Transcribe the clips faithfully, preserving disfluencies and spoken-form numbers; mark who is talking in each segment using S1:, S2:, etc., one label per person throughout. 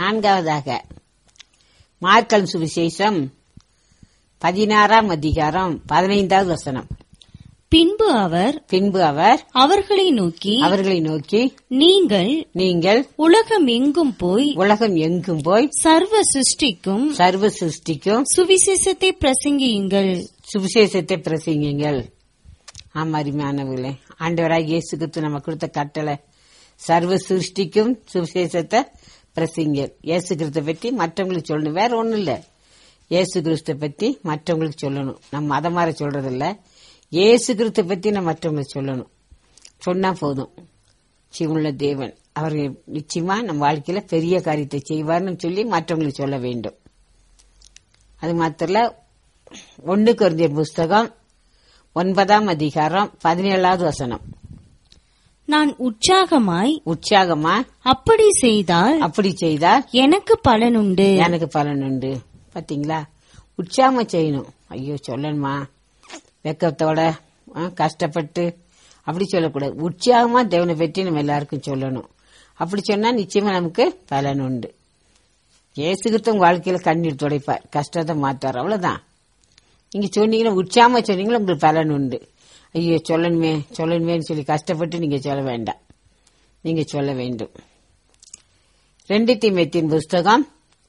S1: நான்காவதாக மார்க்கல் சுவிசேஷம் பதினாறாம் அதிகாரம் பதினைந்தாவது வசனம்.
S2: பின்பு அவர்
S1: பின்பு அவர்
S2: அவர்களை நோக்கி
S1: அவர்களை நோக்கி
S2: நீங்கள்
S1: நீங்கள்
S2: உலகம் எங்கும் போய்
S1: உலகம் எங்கும் போய்
S2: சர்வ சிருஷ்டிக்கும்
S1: சர்வ சிருஷ்டிக்கும்
S2: சுவிசேஷத்தை பிரசங்கியுங்கள்
S1: சுவிசேஷத்தை பிரசங்கியுங்கள். ஆமா, அருமையானவர்களே, ஆண்டவராக இயேசு கிறிஸ்து நம்ம கொடுத்த கட்டளை சர்வ சிருஷ்டிக்கும் சுவிசேஷத்தை பிரசங்கியல். இயேசு கிறிஸ்துவை பற்றி மற்றவங்களுக்கு சொல்லணும், வேற ஒண்ணும் இல்ல. இயேசு கிறிஸ்துவை பற்றி மற்றவங்களுக்கு சொல்லணும். நம்ம மதமாற சொல்றது இல்ல, இயேசு கிறிஸ்துவை பற்றி நம்ம மற்றவங்களுக்கு சொல்லணும். சொன்னா போதும், ஜீவனுள்ள தேவன் அவர் நிச்சயமா நம்ம வாழ்க்கையில பெரிய காரியத்தை செய்வார்னு சொல்லி மற்றவங்களுக்கு சொல்ல வேண்டும். அது மாத்திர ஒன்னு கொரிந்தியர் புஸ்தகம் ஒன்பதாம் அதிகாரம் பதினேழாவது வசனம்.
S2: நான் உற்சாகமாய்
S1: உற்சாகமா
S2: அப்படி செய்தால்
S1: அப்படி செய்தால்
S2: எனக்கு பலனுண்டு
S1: எனக்கு பலனுண்டு. பாத்தீங்களா, உற்சாகமா செய்யணும். ஐயோ சொல்லணுமா, வெக்கத்தோட கஷ்டப்பட்டு அப்படி சொல்லக்கூடாது. உற்சாகமா தேவனை பற்றி நம்ம எல்லாருக்கும் சொல்லணும். அப்படி சொன்னா நிச்சயமா நமக்கு பலன் உண்டு. இயேசு கிறிஸ்து உங்க வாழ்க்கையில கண்ணீர் துடைப்பார், கஷ்டத்தை மாத்தார், அவ்வளவுதான். நீங்க சொன்னீங்கன்னா, உற்சாகமா சொன்னீங்கன்னா உங்களுக்கு பலன் உண்டு. ஐயோ சொல்லணுமே சொல்லணுமேன்னு சொல்லி கஷ்டப்பட்டு நீங்க சொல்ல வேண்டாம், நீங்க சொல்ல வேண்டும். ரெண்டு தீமோத்தேயுவின் புஸ்தகம்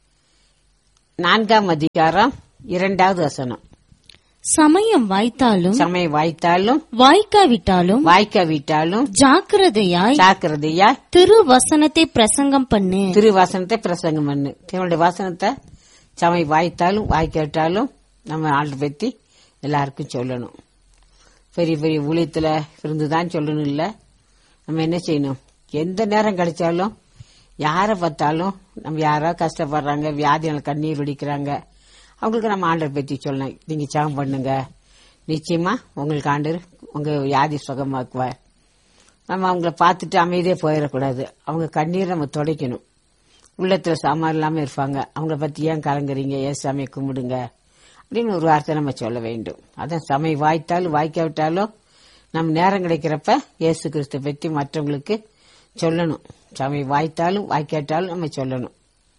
S1: நான்காம் அதிகாரம் இரண்டாவது வசனம்.
S2: சமயம் வாய்த்தாலும்
S1: சமயம் வாய்த்தாலும்
S2: வாய்க்காவிட்டாலும்
S1: வாய்க்காவிட்டாலும்
S2: ஜாக்கிரதையாய்
S1: ஜாக்கிரதையா
S2: திருவசனத்தை பிரசங்கம் பண்ணு
S1: திருவசனத்தை பிரசங்கம் பண்ணு. தேவனுடைய வசனத்தை சமயம் வாய்த்தாலும் வாய்க்காவிட்டாலும் நம்ம ஆண்டு பத்தி எல்லாருக்கும் சொல்லணும். பெரிய பெரிய ஊழியத்துல இருந்துதான் சொல்லணும் இல்ல, நம்ம என்ன செய்யணும், எந்த நேரம் கிடைச்சாலும் யாரை பார்த்தாலும் நம்ம யாரோ கஷ்டப்படுறாங்க, வியாதியால கண்ணீர் வடிக்கிறாங்க, அவங்களுக்கு நம்ம ஆண்டரை பற்றி சொல்லணும். நீங்க ஜெபம் பண்ணுங்க, நிச்சயமா உங்களுக்கு ஆண்டர் உங்க வியாதி சுகமாக்குவார். நம்ம அவங்கள பார்த்துட்டு அமைதியே போயிடக்கூடாது, அவங்க கண்ணீரை நம்ம துடைக்கணும். உள்ளத்துல சாமான் இல்லாம இருப்பாங்க, அவங்கள பத்தி ஏன் கலங்குறீங்க, ஏசாமியை கும்பிடுங்க அப்படின்னு ஒரு வார்த்தை நம்ம சொல்ல வேண்டும். அதான் சமயம் வாய்த்தாலும் வாய்க்காவிட்டாலும் நம்ம நேரம் கிடைக்கிறப்ப இயேசு கிறிஸ்து பற்றி மற்றவங்களுக்கு சொல்லணும். சமயம் வாய்த்தாலும் வாய்க்காட்டாலும் நம்ம சொல்லணும்.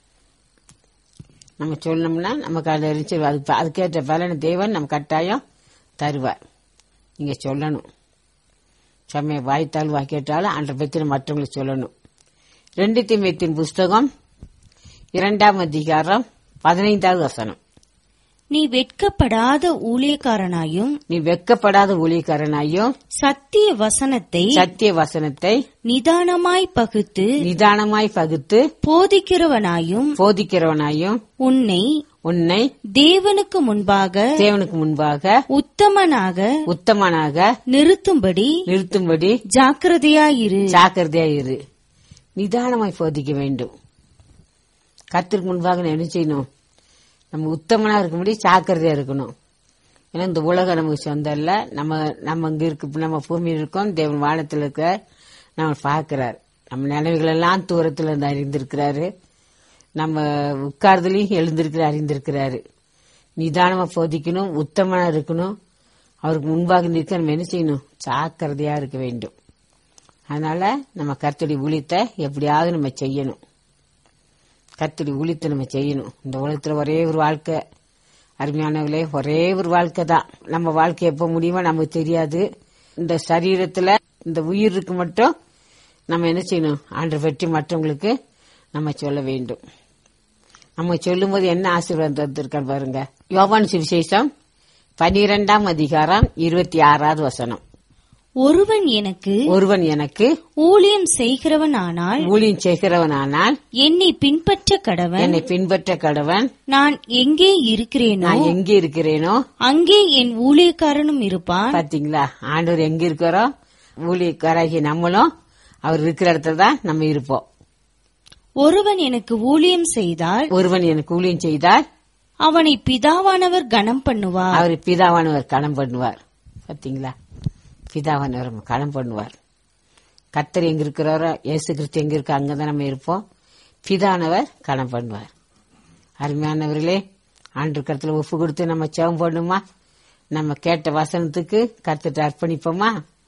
S1: நம்ம சொல்லணும்னா நமக்கு அதை அதுக்கு அதுக்கேற்ற பலனை தேவன் நம்ம கட்டாயம் தருவார். நீங்க சொல்லணும். சமயம் வாய்த்தாலும் வாய்க்காட்டாலும் அன்றை பற்றி மற்றவங்களுக்கு சொல்லணும். ரெண்டு தீமோத்தேயுவின் புஸ்தகம் இரண்டாம் அதிகாரம் பதினைந்தாவது வசனம்.
S2: நீ வெட்கப்படாத ஊழியக்காரனாயும்
S1: நீ வெட்கப்படாத ஊழியக்காரனாயும்
S2: சத்திய வசனத்தை
S1: சத்திய வசனத்தை
S2: நிதானமாய் பகுத்து
S1: நிதானமாய் பகுத்து
S2: போதிக்கிறவனாயும்
S1: போதிக்கிறவனாயும்
S2: உன்னை
S1: உன்னை
S2: தேவனுக்கு முன்பாக
S1: தேவனுக்கு முன்பாக
S2: உத்தமனாக
S1: உத்தமனாக
S2: நிறுத்தும்படி
S1: நிறுத்தும்படி
S2: ஜாக்கிரதையாயிரு
S1: ஜாக்கிரதையாயிரு. நிதானமாய் போதிக்க வேண்டும். கர்த்தருக்கு முன்பாக என்ன செய்யணும், நம்ம உத்தமனா இருக்கும்படி ஜாக்கிரதையா இருக்கணும். ஏன்னா இந்த உலகம் நமக்கு சொந்தம் இல்ல, நம்ம நம்ம இங்க இருக்கு, நம்ம பூமியில் இருக்கோம், தேவன் வானத்தில் இருக்க நம்ம பார்க்கிறார். நம்ம நினைவுகள் எல்லாம் தூரத்துல இருந்து அறிந்திருக்கிறாரு, நம்ம உட்கார்தலையும் எழுந்திருக்கிற அறிந்திருக்கிறாரு. நிதானமா போதிக்கணும், உத்தமனா இருக்கணும். அவருக்கு முன்பாக நிற்க நம்ம என்ன செய்யணும், ஜாக்கிரதையா இருக்க வேண்டும். அதனால நம்ம கர்த்தருடைய ஊழியத்தை எப்படியாவது நம்ம செய்யணும். கர்த்தருடைய ஊழியத்தை நம்ம செய்யணும். இந்த உலகத்துல ஒரே ஒரு வாழ்க்கை, அருமையானவர்களே, ஒரே ஒரு வாழ்க்கை தான். நம்ம வாழ்க்கை எப்ப முடியுமோ நமக்கு தெரியாது. இந்த சரீரத்துல இந்த உயிருக்கு மட்டும் நம்ம என்ன செய்யணும், ஆண்டவரை பற்றி மற்றவங்களுக்கு நம்ம சொல்ல வேண்டும். நம்ம சொல்லும் போது என்ன ஆசீர்வாதம் இருக்கான்னு பாருங்க. யோவான் சுவிசேஷம் பனிரெண்டாம் அதிகாரம் இருபத்தி ஆறாவது வசனம்.
S2: ஒருவன் எனக்கு
S1: ஒருவன் எனக்கு
S2: ஊழியம் செய்கிறவனானால்
S1: ஊழியம் செய்கிறவனானால்
S2: என்னை பின்பற்ற கடவன்
S1: என்னை பின்பற்ற கடவன்.
S2: நான் எங்கே இருக்கிறேனோ
S1: நான் எங்கே இருக்கிறேனோ
S2: அங்கே என் ஊழியக்காரனும் இருப்பான்.
S1: பாத்தீங்களா, ஆண்டவர் எங்க இருக்கிறோ ஊழியக்காராகி நம்மளும் அவர் இருக்கிற இடத்துல தான் நம்ம இருப்போம்.
S2: ஒருவன் எனக்கு ஊழியம் செய்தால்
S1: ஒருவன் எனக்கு ஊழியம் செய்தால்
S2: அவனை பிதாவானவர் கனம் பண்ணுவார்.
S1: அவர் பிதாவானவர் கனம் பண்ணுவார். பாத்தீங்களா, பிதாவானவர் கனம் பண்ணுவார். கர்த்தர் எங்க இருக்கிறாரோ, இயேசு கிறிஸ்து எங்க இருக்க அங்கதான் நம்ம இருப்போம். பிதானவர் கனம் பண்ணுவார். அருமையானவர்களே, ஆண்டு கருத்துல ஒப்பு கொடுத்து நம்ம ஜெபம் பண்ணுமா, நம்ம கேட்ட வசனத்துக்கு கர்த்தர்ட்ட அர்ப்பணிப்போமா.